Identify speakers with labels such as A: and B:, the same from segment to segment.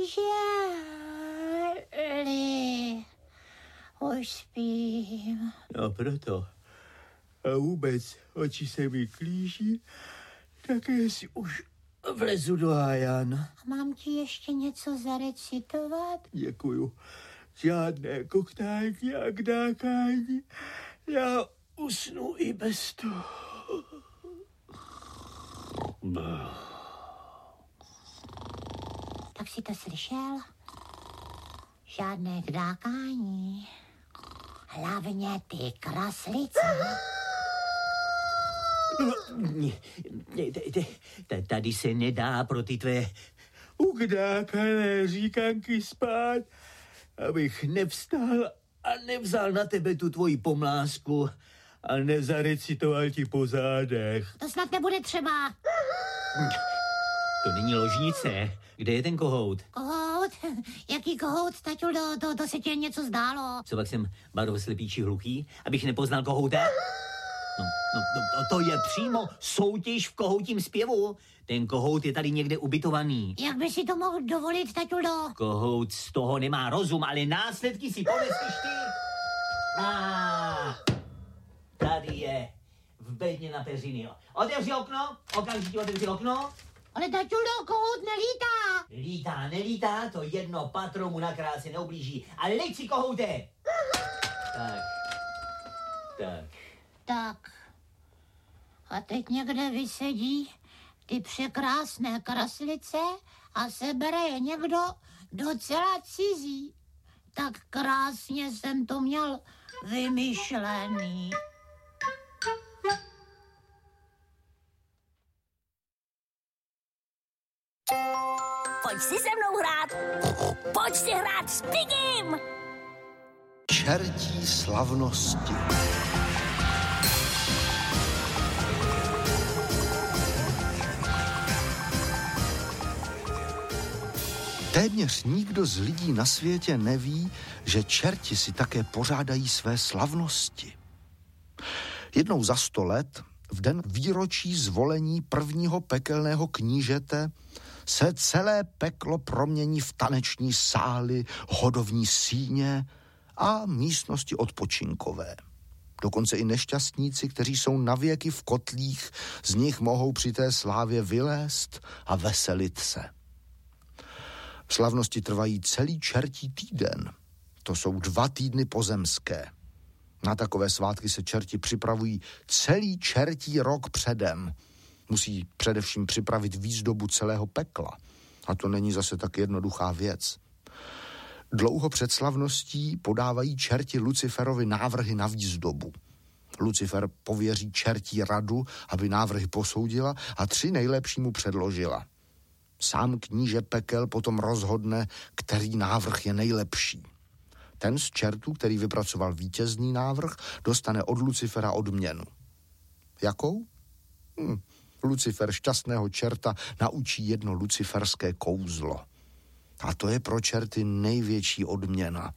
A: želi. Už spím.
B: No proto. A vůbec oči se mi klíží, také si už vlezu do hájan.
A: Mám ti ještě něco zarecitovat?
B: Děkuju. Žádné koktání a kdákání. Já usnu i bez toho.
A: Tak si to slyšel? Žádné kdákání. Hlavně ty kraslice.
B: Tady se nedá pro ty tvé ukdákané říkanky spát, abych nevstal a nevzal na tebe tu tvoji pomlásku a nezarecitoval ti po zádech.
A: To snad nebude třeba.
B: To není ložnice. Kde je ten kohout?
A: Kohout? Jaký kohout, taťulo? To se ti něco zdálo.
B: Co pak jsem barvoslepý či hluchý, abych nepoznal kohouta? No, to je přímo soutěž v kohoutím zpěvu. Ten kohout je tady někde ubytovaný.
A: Jak by si to mohl dovolit, taťulo?
B: Kohout z toho nemá rozum, ale následky si ponesíš ty. Tady je, v bedně na peřiny. Otevři okno, okamžitě otevři okno.
A: Ale taťulo, kohout nelítá.
B: Nelítá, to jedno patro mu na krásy neublíží. Ale leď si, kohoute.
A: Tak. A teď někde vysedí ty překrásné kraslice a sebere je někdo docela cizí. Tak krásně jsem to měl vymyšlený.
C: Pojď si se mnou hrát. Pojď si hrát s Pigim.
D: Čertí slavnosti. Téměř nikdo z lidí na světě neví, že čerti si také pořádají své slavnosti. Jednou za 100 let, v den výročí zvolení prvního pekelného knížete, se celé peklo promění v taneční sály, hodovní síně a místnosti odpočinkové. Dokonce i nešťastníci, kteří jsou navěky v kotlích, z nich mohou při té slávě vylézt a veselit se. Slavnosti trvají celý čertí týden. To jsou 2 týdny pozemské. Na takové svátky se čerti připravují celý čertí rok předem. Musí především připravit výzdobu celého pekla. A to není zase tak jednoduchá věc. Dlouho před slavností podávají čerti Luciferovi návrhy na výzdobu. Lucifer pověří čertí radu, aby návrhy posoudila a 3 nejlepší mu předložila. Sám kníže pekel potom rozhodne, který návrh je nejlepší. Ten z čertů, který vypracoval vítězný návrh, dostane od Lucifera odměnu. Jakou? Lucifer šťastného čerta naučí jedno luciferské kouzlo. A to je pro čerty největší odměna.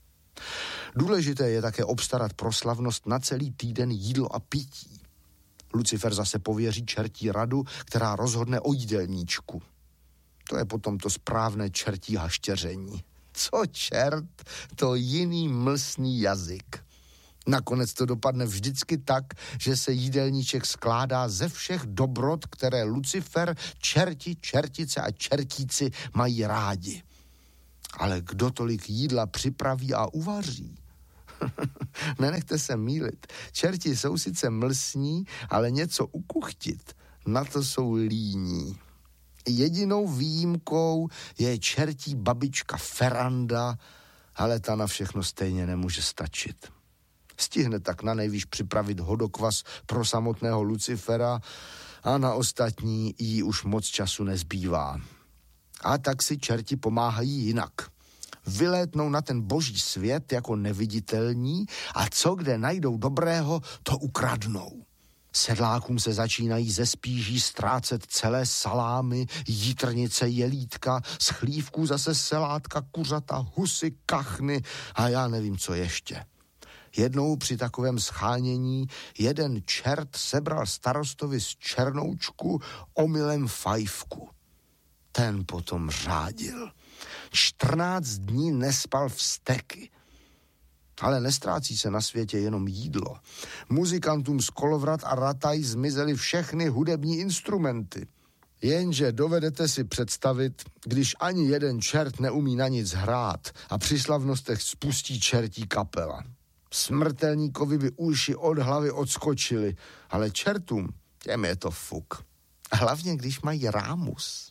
D: Důležité je také obstarat pro slavnost na celý týden jídlo a pití. Lucifer zase pověří čertí radu, která rozhodne o jídelníčku. To je potom to správné čertí haštěření. Co čert, to jiný mlsný jazyk. Nakonec to dopadne vždycky tak, že se jídelníček skládá ze všech dobrot, které Lucifer, čerti, čertice a čertíci mají rádi. Ale kdo tolik jídla připraví a uvaří? Nenechte se mýlit. Čerti jsou sice mlsní, ale něco ukuchtit, na to jsou líní. Jedinou výjimkou je čertí babička Feranda, ale ta na všechno stejně nemůže stačit. Stihne tak na nejvýš připravit hodokvas pro samotného Lucifera a na ostatní jí už moc času nezbývá. A tak si čerti pomáhají jinak. Vylétnou na ten boží svět jako neviditelní a co kde najdou dobrého, to ukradnou. Sedlákům se začínají ze spíží ztrácet celé salámy, jitrnice, jelítka, z chlívků zase selátka, kuřata, husy, kachny a já nevím, co ještě. Jednou při takovém schánění jeden čert sebral starostovi z Černoučku omylem fajfku. ten potom řádil. 14 dní nespal vzteky. Ale nestrácí se na světě jenom jídlo. Muzikantům z Kolovrat a Rataj zmizely všechny hudební instrumenty. Jenže dovedete si představit, když ani jeden čert neumí na nic hrát a při slavnostech spustí čertí kapela. Smrtelníkovi by uši od hlavy odskočily, ale čertům, těm je to fuk. A hlavně, když mají rámus.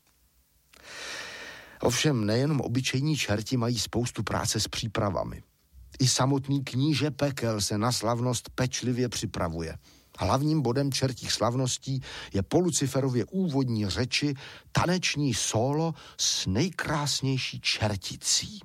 D: Ovšem nejenom obyčejní čerti mají spoustu práce s přípravami. I samotný kníže Pekel se na slavnost pečlivě připravuje. Hlavním bodem čertích slavností je po Luciferově úvodní řeči taneční sólo s nejkrásnější čerticí.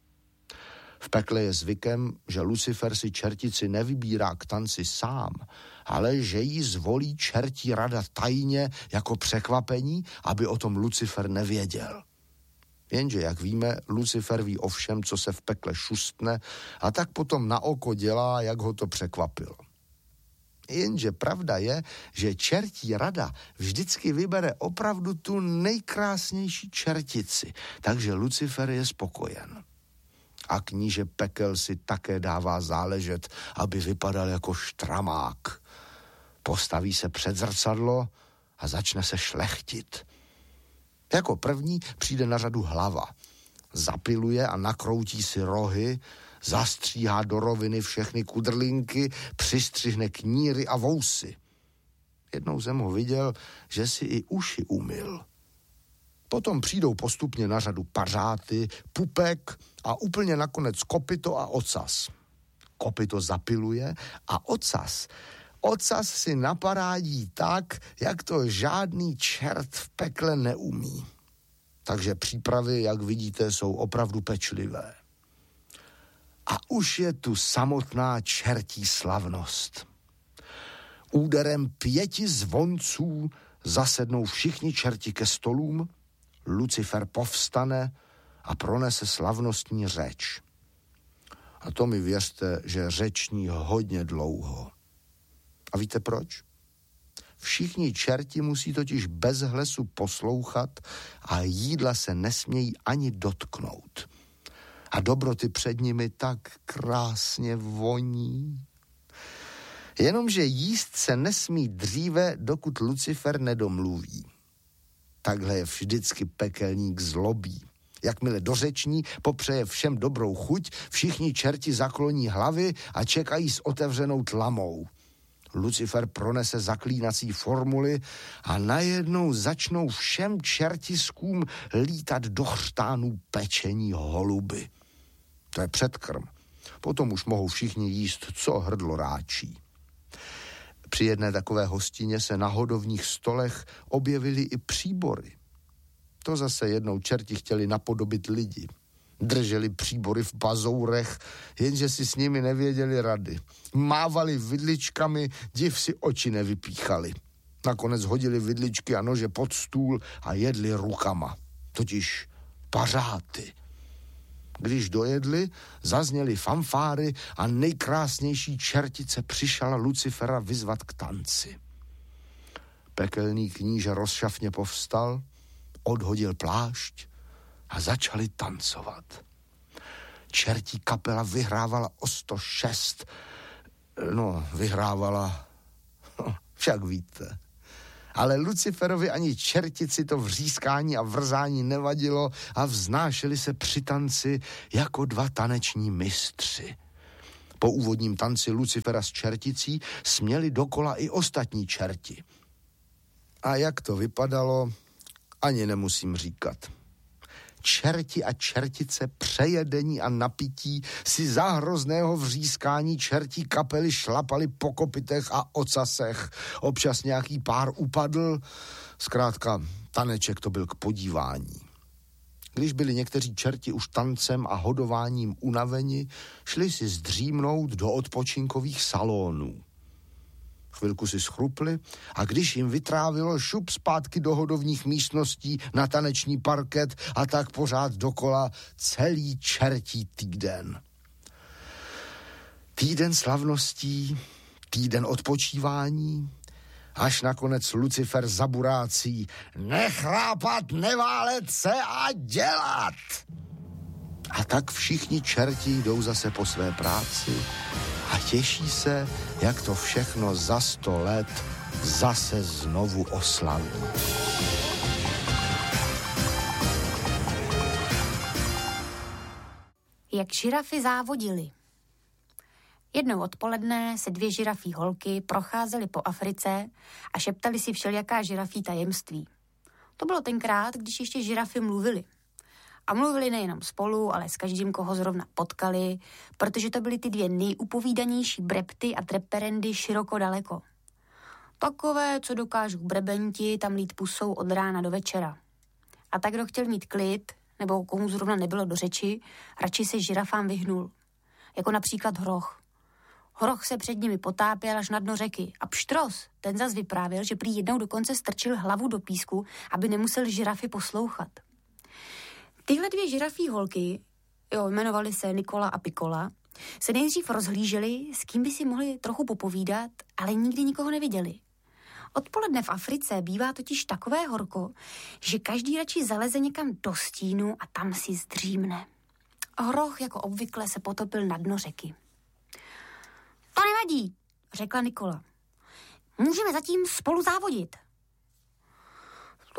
D: V pekle je zvykem, že Lucifer si čertici nevybírá k tanci sám, ale že ji zvolí čertí rada tajně jako překvapení, aby o tom Lucifer nevěděl. Jenže, jak víme, Lucifer ví o všem, co se v pekle šustne, a tak potom na oko dělá, jak ho to překvapilo. Jenže pravda je, že čertí rada vždycky vybere opravdu tu nejkrásnější čertici, takže Lucifer je spokojen. A kníže Pekel si také dává záležet, aby vypadal jako štramák. Postaví se před zrcadlo a začne se šlechtit. Jako první přijde na řadu hlava. Zapiluje a nakroutí si rohy, zastříhá do roviny všechny kudrlinky, přistřihne kníry a vousy. Jednou jsem ho viděl, že si i uši umyl. Potom přijdou postupně na řadu pařáty, pupek a úplně nakonec kopyto a ocas. Kopyto zapiluje a ocas si naparádí tak, jak to žádný čert v pekle neumí. Takže přípravy, jak vidíte, jsou opravdu pečlivé. A už je tu samotná čertí slavnost. Úderem 5 zvonců zasednou všichni čerti ke stolům, Lucifer povstane a pronese slavnostní řeč. A to mi věřte, že řeční hodně dlouho. A víte proč? Všichni čerti musí totiž bez hlesu poslouchat a jídla se nesmějí ani dotknout. A dobroty před nimi tak krásně voní. Jenomže jíst se nesmí dříve, dokud Lucifer nedomluví. Takhle je vždycky pekelník zlobí. Jakmile dořeční, popřeje všem dobrou chuť, všichni čerti zakloní hlavy a čekají s otevřenou tlamou. Lucifer pronese zaklínací formuly a najednou začnou všem čertiskům lítat do chřtánů pečení holuby. To je předkrm. Potom už mohou všichni jíst, co hrdlo ráčí. Při jedné takové hostině se na hodovních stolech objevily i příbory. To zase jednou čerti chtěli napodobit lidi. Drželi příbory v bazourech, jenže si s nimi nevěděli rady. Mávali vidličkami, div si oči nevypíchali. Nakonec hodili vidličky a nože pod stůl a jedli rukama. Totiž pařáty. Když dojedli, zazněly fanfáry a nejkrásnější čertice přišla Lucifera vyzvat k tanci. Pekelný kníže rozšafně povstal, odhodil plášť a začali tancovat. Čertí kapela vyhrávala o 106. Však víte. Ale Luciferovi ani čertici to vřískání a vrzání nevadilo a vznášeli se při tanci jako 2 taneční mistři. Po úvodním tanci Lucifera s čerticí směli dokola i ostatní čerti. A jak to vypadalo, ani nemusím říkat. Čerti a čertice přejedení a napití si za hrozného vřískání čertí kapely šlapali po kopytech a ocasech. Občas nějaký pár upadl, zkrátka taneček to byl k podívání. Když byli někteří čerti už tancem a hodováním unaveni, šli si zdřímnout do odpočinkových salonů. Chvilku si schrupli a když jim vytrávilo, šup zpátky do hodovních místností na taneční parket a tak pořád dokola celý čertí týden. Týden slavností, týden odpočívání Až nakonec Lucifer zaburácí: nechrápat, neválet se a dělat! A tak všichni čerti jdou zase po své práci a těší se, jak to všechno za 100 let zase znovu oslaví.
E: Jak žirafy závodily. Jednou odpoledne se 2 žirafí holky procházely po Africe a šeptali si všelijaká žirafí tajemství. To bylo tenkrát, když ještě žirafy mluvily. A mluvili nejenom spolu, ale s každým, koho zrovna potkali, protože to byly ty 2 nejupovídanější brepty a treperendy široko daleko. Takové, co dokážou brebenti tam lít pusou od rána do večera. A tak, kdo chtěl mít klid, nebo komu zrovna nebylo do řeči, radši se žirafám vyhnul. Jako například Hroch. Hroch se před nimi potápěl až na dno řeky a Pštros, ten zas vyprávěl, že prý jednou dokonce strčil hlavu do písku, aby nemusel žirafy poslouchat. Tyhle 2 žirafí holky, jmenovaly se Nikola a Pikola, se nejdřív rozhlíželi, s kým by si mohli trochu popovídat, ale nikdy nikoho neviděli. Odpoledne v Africe bývá totiž takové horko, že každý radši zaleze někam do stínu a tam si zdřímne. Hroch jako obvykle se potopil na dno řeky. To nevadí, řekla Nikola. Můžeme zatím spolu závodit. V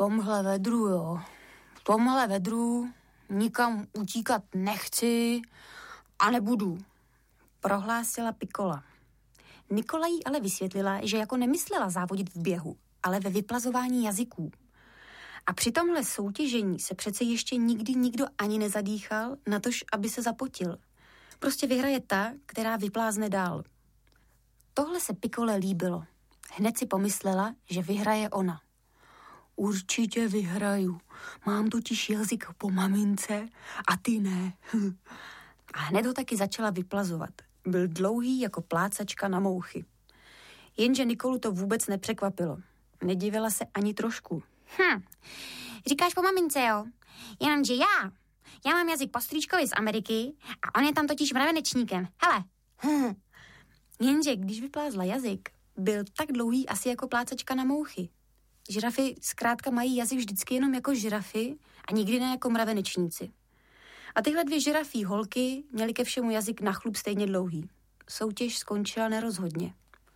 E: tomhle vedru nikam utíkat nechci a nebudu, prohlásila Pikola. Nikola jí ale vysvětlila, že jako nemyslela závodit v běhu, ale ve vyplazování jazyků. A při tomhle soutěžení se přece ještě nikdy nikdo ani nezadýchal, natož aby se zapotil. Prostě vyhraje ta, která vyplázne dál. Tohle se Pikole líbilo. Hned si pomyslela, že vyhraje ona. Určitě vyhraju. Mám totiž jazyk po mamince a ty ne. A hned ho taky začala vyplazovat. Byl dlouhý jako plácačka na mouchy. Jenže Nikolu to vůbec nepřekvapilo. Nedivila se ani trošku.
A: Říkáš po mamince, jo? Jenomže já mám jazyk po strýčkovi z Ameriky a on je tam totiž mravenečníkem. Hele.
E: Jenže když vyplázla jazyk, byl tak dlouhý asi jako plácačka na mouchy. Žirafy zkrátka mají jazyk vždycky jenom jako žirafy a nikdy ne jako mravenečníci. A tyhle 2 žirafí holky měly ke všemu jazyk na chlup stejně dlouhý. Soutěž skončila nerozhodně.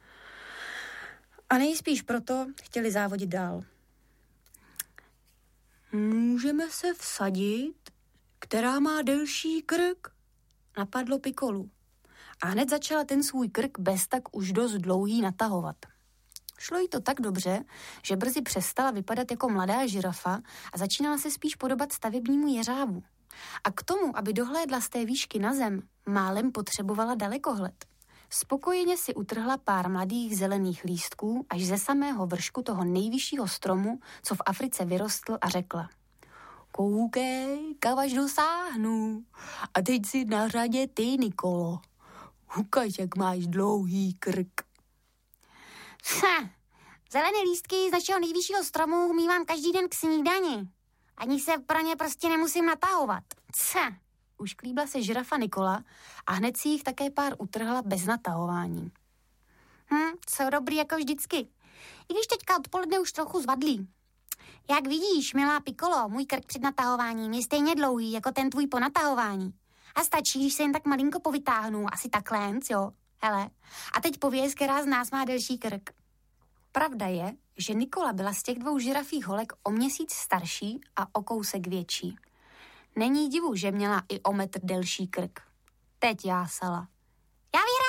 E: A nejspíš proto chtěli závodit dál. Můžeme se vsadit, která má delší krk, napadlo Pikolu. A hned začala ten svůj krk bez tak už dost dlouhý natahovat. Šlo jí to tak dobře, že brzy přestala vypadat jako mladá žirafa a začínala se spíš podobat stavebnímu jeřábu. A k tomu, aby dohlédla z té výšky na zem, málem potřebovala dalekohled. Spokojeně si utrhla pár mladých zelených lístků až ze samého vršku toho nejvyššího stromu, co v Africe vyrostl, a řekla: koukej, kam až dosáhnu. A teď si na řadě ty, Nikolo. Ukaž, jak máš dlouhý krk.
A: Zelené lístky z našeho nejvyššího stromu mívám každý den k snídani. Ani se pro ně prostě nemusím natahovat.
E: Ušklíbla se žirafa Nikola a hned si jich také pár utrhla bez natahování.
A: Jsou dobrý jako vždycky. I když teďka odpoledne už trochu zvadlí. Jak vidíš, milá Pikolo, můj krk před natahováním je stejně dlouhý jako ten tvůj po natahování. A stačí, když se jen tak malinko povytáhnu, asi takhle, jo. Hele, a teď pověz, která z nás má delší krk.
E: Pravda je, že Nikola byla z těch 2 žirafích holek o měsíc starší a o kousek větší. Není divu, že měla i o metr delší krk. Teď jásala.
A: Já vyhraju!